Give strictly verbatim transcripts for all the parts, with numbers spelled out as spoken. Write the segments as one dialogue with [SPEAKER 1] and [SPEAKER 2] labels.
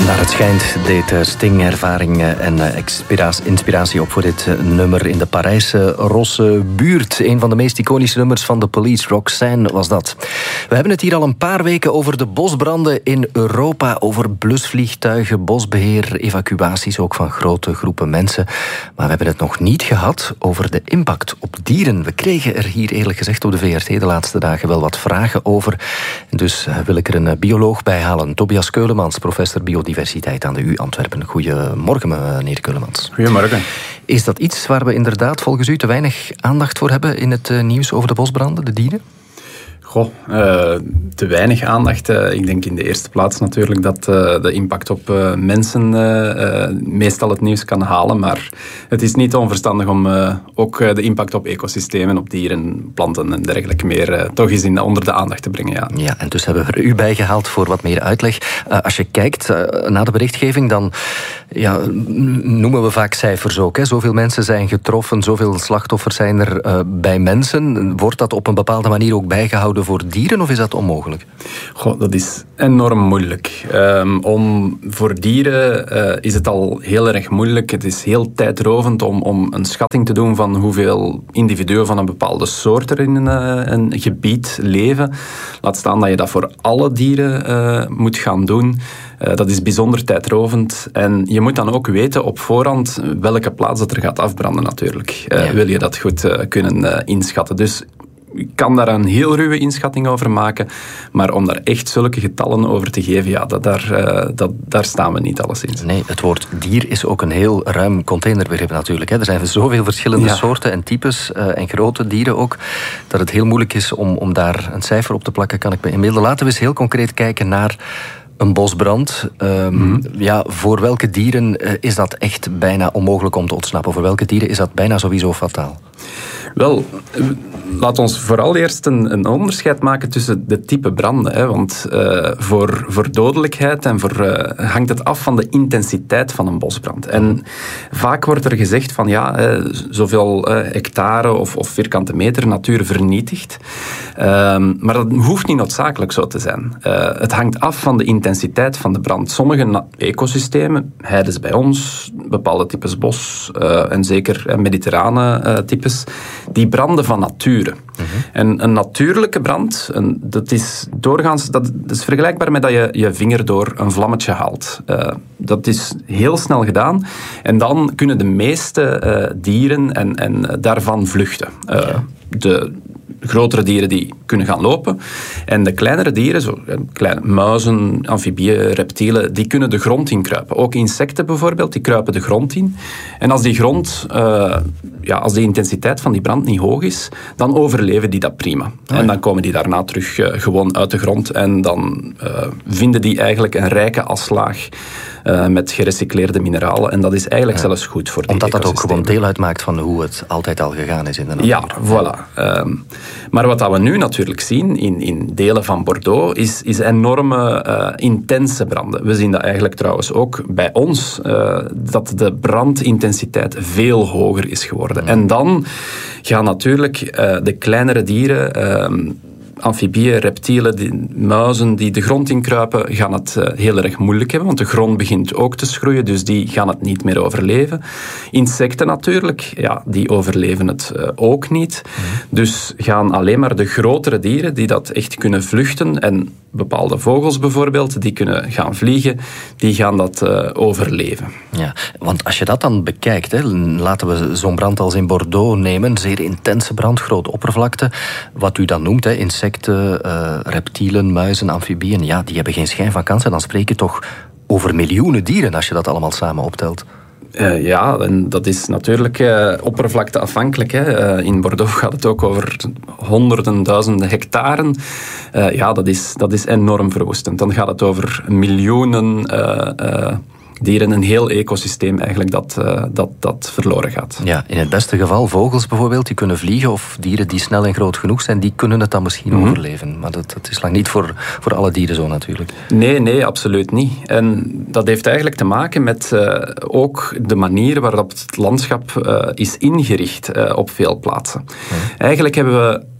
[SPEAKER 1] Naar het schijnt deed Sting ervaring en inspiratie op voor dit nummer in de Parijse Rosse buurt. Een van de meest iconische nummers van The Police, Roxanne, was dat. We hebben het hier al een paar weken over de bosbranden in Europa, over blusvliegtuigen, bosbeheer, evacuaties ook van grote groepen mensen. Maar we hebben het nog niet gehad over de impact op dieren. We kregen er hier eerlijk gezegd op de V R T de laatste dagen wel wat vragen over. Dus wil ik er een bioloog bij halen. Tobias Keulemans, professor biodiversiteit aan de U Antwerpen. Goedemorgen, meneer Keulemans.
[SPEAKER 2] Goedemorgen.
[SPEAKER 1] Is dat iets waar we inderdaad volgens u te weinig aandacht voor hebben in het nieuws over de bosbranden, de dieren?
[SPEAKER 2] Goh, uh, te weinig aandacht. Uh, ik denk in de eerste plaats natuurlijk dat uh, de impact op uh, mensen uh, uh, meestal het nieuws kan halen. Maar het is niet onverstandig om uh, ook uh, de impact op ecosystemen, op dieren, planten en dergelijke meer uh, toch eens in, onder de aandacht te brengen. Ja.
[SPEAKER 1] ja, en dus hebben we er u bijgehaald voor wat meer uitleg. Uh, als je kijkt uh, naar de berichtgeving, dan ja, noemen we vaak cijfers ook. Hè. Zoveel mensen zijn getroffen, zoveel slachtoffers zijn er uh, bij mensen. Wordt dat op een bepaalde manier ook bijgehouden voor dieren, of is dat onmogelijk?
[SPEAKER 2] Goh, dat is enorm moeilijk. Um, om, voor dieren uh, is het al heel erg moeilijk. Het is heel tijdrovend om, om een schatting te doen van hoeveel individuen van een bepaalde soort er in een, uh, een gebied leven. Laat staan dat je dat voor alle dieren uh, moet gaan doen. Uh, dat is bijzonder tijdrovend. En je moet dan ook weten op voorhand welke plaats dat er gaat afbranden natuurlijk. Uh, ja. Wil je dat goed uh, kunnen uh, inschatten. Dus ik kan daar een heel ruwe inschatting over maken, maar om daar echt zulke getallen over te geven, ja, dat, daar, uh, dat, daar staan we niet alleszins.
[SPEAKER 1] Nee, het woord dier is ook een heel ruim containerbegrip natuurlijk. Hè. Er zijn zoveel verschillende ja. soorten en types uh, en grote dieren ook, dat het heel moeilijk is om, om daar een cijfer op te plakken, kan ik me inbeelden. Laten we eens heel concreet kijken naar een bosbrand. Um, mm-hmm. Ja, voor welke dieren uh, is dat echt bijna onmogelijk om te ontsnappen? Voor welke dieren is dat bijna sowieso fataal?
[SPEAKER 2] Wel, laat ons vooral eerst een, een onderscheid maken tussen de type branden. Hè, want uh, voor, voor dodelijkheid en voor, uh, hangt het af van de intensiteit van een bosbrand. En vaak wordt er gezegd van ja, uh, zoveel uh, hectare of, of vierkante meter natuur vernietigd. Uh, maar dat hoeft niet noodzakelijk zo te zijn. Uh, het hangt af van de intensiteit van de brand. Sommige na- ecosystemen, heides bij ons, bepaalde types bos uh, en zeker uh, mediterrane uh, types, die branden van nature. Mm-hmm. En een natuurlijke brand, een, dat is doorgaans, dat, dat is vergelijkbaar met dat je je vinger door een vlammetje haalt. Uh, dat is heel snel gedaan. En dan kunnen de meeste uh, dieren en, en daarvan vluchten. Uh, ja. De grotere dieren die kunnen gaan lopen. En de kleinere dieren, zo kleine muizen, amfibieën, reptielen, die kunnen de grond inkruipen. Ook insecten bijvoorbeeld, die kruipen de grond in. En als die grond, uh, ja, als de intensiteit van die brand niet hoog is, dan overleven die dat prima. Oh ja. En dan komen die daarna terug uh, gewoon uit de grond en dan uh, vinden die eigenlijk een rijke afslaag Uh, met gerecycleerde mineralen. En dat is eigenlijk ja. zelfs goed voor die
[SPEAKER 1] Omdat dat ook gewoon deel uitmaakt van hoe het altijd al gegaan is in de natuur.
[SPEAKER 2] Ja, voilà. Um, maar wat dat we nu natuurlijk zien in, in delen van Bordeaux is, is enorme, uh, intense branden. We zien dat eigenlijk trouwens ook bij ons, uh, dat de brandintensiteit veel hoger is geworden. Ja. En dan gaan natuurlijk uh, de kleinere dieren, Uh, amfibieën, reptielen, die, muizen die de grond inkruipen, gaan het uh, heel erg moeilijk hebben, want de grond begint ook te schroeien, dus die gaan het niet meer overleven. Insecten natuurlijk, ja, die overleven het uh, ook niet. Mm. Dus gaan alleen maar de grotere dieren, die dat echt kunnen vluchten, en bepaalde vogels bijvoorbeeld, die kunnen gaan vliegen, die gaan dat uh, overleven.
[SPEAKER 1] Ja, want als je dat dan bekijkt, hè, laten we zo'n brand als in Bordeaux nemen, zeer intense brand, grote oppervlakte, wat u dan noemt, hè, insecten, Uh, reptielen, muizen, amfibieën, ja, die hebben geen schijn van kans. En dan spreek je toch over miljoenen dieren als je dat allemaal samen optelt.
[SPEAKER 2] Uh, ja, en dat is natuurlijk uh, oppervlakteafhankelijk. Hè. Uh, in Bordeaux gaat het ook over honderden, duizenden hectaren. Uh, ja, dat is, dat is enorm verwoestend. Dan gaat het over miljoenen Uh, uh, dieren, een heel ecosysteem eigenlijk dat, uh, dat, dat verloren gaat.
[SPEAKER 1] Ja, in het beste geval vogels bijvoorbeeld, die kunnen vliegen, of dieren die snel en groot genoeg zijn, die kunnen het dan misschien mm-hmm. overleven. Maar dat, dat is lang niet voor, voor alle dieren zo natuurlijk.
[SPEAKER 2] Nee, nee, absoluut niet. En dat heeft eigenlijk te maken met uh, ook de manier waarop het landschap uh, is ingericht uh, op veel plaatsen. Mm. Eigenlijk hebben we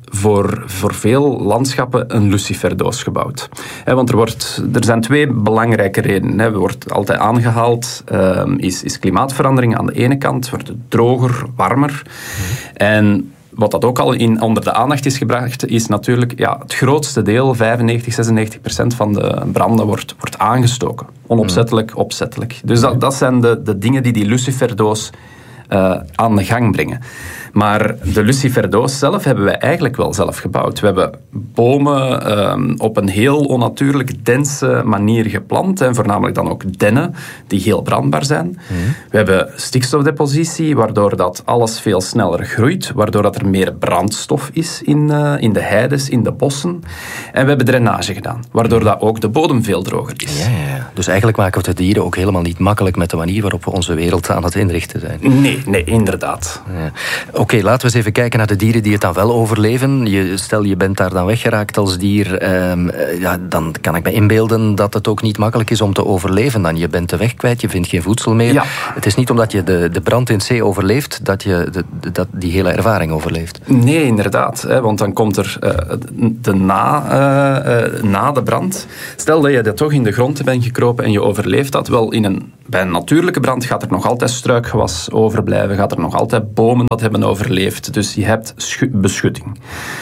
[SPEAKER 2] voor, voor veel landschappen een luciferdoos gebouwd. He, want er, wordt, er zijn twee belangrijke redenen. He, er wordt altijd aangehaald, uh, is, is klimaatverandering aan de ene kant, wordt het droger, warmer. Mm. En wat dat ook al in, onder de aandacht is gebracht, is natuurlijk ja, het grootste deel, vijfennegentig, zesennegentig procent van de branden wordt, wordt aangestoken. Onopzettelijk, opzettelijk. Dus dat, dat zijn de, de dingen die die luciferdoos uh, aan de gang brengen. Maar de luciferdoos zelf hebben wij eigenlijk wel zelf gebouwd. We hebben bomen um, op een heel onnatuurlijk dense manier geplant. En voornamelijk dan ook dennen, die heel brandbaar zijn. Mm. We hebben stikstofdepositie, waardoor dat alles veel sneller groeit. Waardoor dat er meer brandstof is in, uh, in de heides, in de bossen. En we hebben drainage gedaan, waardoor dat ook de bodem veel droger is.
[SPEAKER 1] Ja, ja, ja. Dus eigenlijk maken we het de dieren ook helemaal niet makkelijk met de manier waarop we onze wereld aan het inrichten zijn.
[SPEAKER 2] Nee, nee, inderdaad.
[SPEAKER 1] Ja. Oké, okay, laten we eens even kijken naar de dieren die het dan wel overleven. Je, stel, je bent daar dan weggeraakt als dier. Eh, ja, dan kan ik me inbeelden dat het ook niet makkelijk is om te overleven. Dan. Je bent de weg kwijt, je vindt geen voedsel meer. Ja. Het is niet omdat je de, de brand in zee overleeft, dat je de, de, dat die hele ervaring overleeft.
[SPEAKER 2] Nee, inderdaad. Hè, want dan komt er uh, de na, uh, uh, na de brand. Stel dat je dat toch in de grond bent gekropen en je overleeft dat. Wel, in een, bij een natuurlijke brand gaat er nog altijd struikgewas overblijven. Gaat er nog altijd bomen dat hebben overleefd. Dus je hebt schu- beschutting.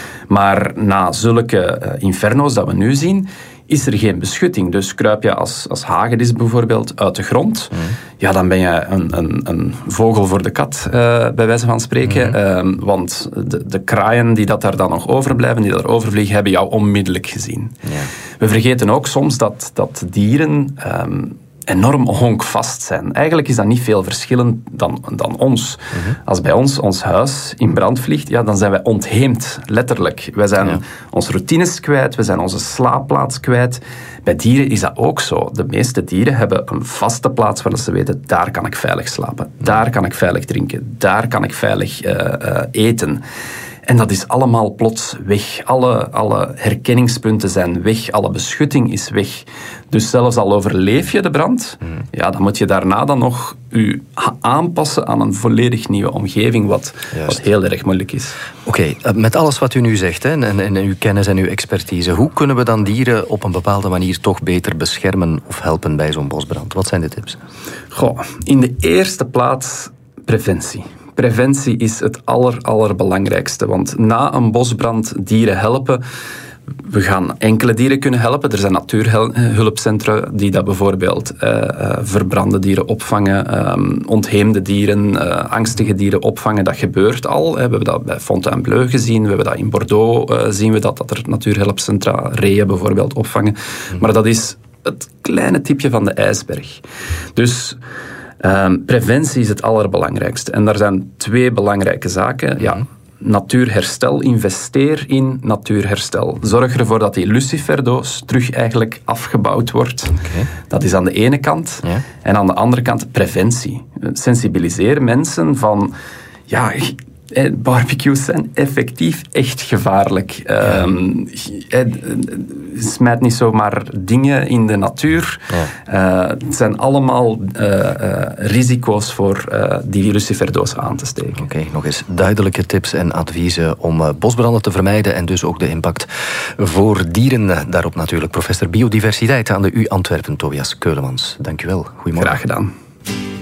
[SPEAKER 2] Maar na zulke uh, inferno's dat we nu zien, is er geen beschutting. Dus kruip je als, als hagedis bijvoorbeeld uit de grond, mm. ja, dan ben je een, een, een vogel voor de kat, uh, bij wijze van spreken. Mm. Uh, want de, de kraaien die dat daar dan nog overblijven, die daar overvliegen, hebben jou onmiddellijk gezien. Ja. We vergeten ook soms dat, dat dieren Um, enorm honkvast zijn. Eigenlijk is dat niet veel verschillend dan, dan ons. Mm-hmm. Als bij ons ons huis in brand vliegt, ja, dan zijn wij ontheemd, letterlijk. Wij zijn ja. onze routines kwijt, we zijn onze slaapplaats kwijt. Bij dieren is dat ook zo. De meeste dieren hebben een vaste plaats waar ze weten, daar kan ik veilig slapen, daar kan ik veilig drinken, daar kan ik veilig uh, uh, eten. En dat is allemaal plots weg. Alle, alle herkenningspunten zijn weg. Alle beschutting is weg. Dus zelfs al overleef je de brand, mm. ja, dan moet je daarna dan nog je aanpassen aan een volledig nieuwe omgeving, wat, wat heel erg moeilijk is.
[SPEAKER 1] Oké, okay, met alles wat u nu zegt, hè, en, en uw kennis en uw expertise, hoe kunnen we dan dieren op een bepaalde manier toch beter beschermen of helpen bij zo'n bosbrand? Wat zijn de tips?
[SPEAKER 2] Goh, in de eerste plaats preventie. Preventie is het aller, allerbelangrijkste. Want na een bosbrand dieren helpen. We gaan enkele dieren kunnen helpen. Er zijn natuurhulpcentra die dat bijvoorbeeld uh, uh, verbrande dieren opvangen, um, ontheemde dieren, uh, angstige dieren opvangen. Dat gebeurt al. Hè. We hebben dat bij Fontainebleau gezien. We hebben dat in Bordeaux uh, zien we dat, dat er natuurhulpcentra, reeën bijvoorbeeld opvangen. Mm. Maar dat is het kleine tipje van de ijsberg. Dus Um, preventie is het allerbelangrijkste. En daar zijn twee belangrijke zaken. Ja, natuurherstel. Investeer in natuurherstel. Zorg ervoor dat die luciferdoos terug eigenlijk afgebouwd wordt. Okay. Dat is aan de ene kant. Ja. En aan de andere kant preventie. Sensibiliseer mensen van ja, barbecues zijn effectief echt gevaarlijk. Ja. Um, smijt niet zomaar dingen in de natuur. Ja. Uh, het zijn allemaal uh, uh, risico's voor uh, die luciferdoos aan te steken.
[SPEAKER 1] Oké, okay, nog eens duidelijke tips en adviezen om uh, bosbranden te vermijden en dus ook de impact voor dieren. Daarop natuurlijk professor biodiversiteit aan de U Antwerpen, Tobias Keulemans. Dank u wel. Goedemorgen.
[SPEAKER 2] Graag gedaan.